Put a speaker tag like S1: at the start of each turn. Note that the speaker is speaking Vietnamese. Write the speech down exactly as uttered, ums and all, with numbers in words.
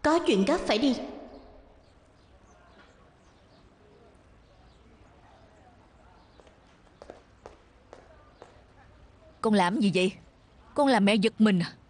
S1: Có chuyện gấp phải đi.
S2: Con làm gì vậy? Con làm mẹ giật mình à?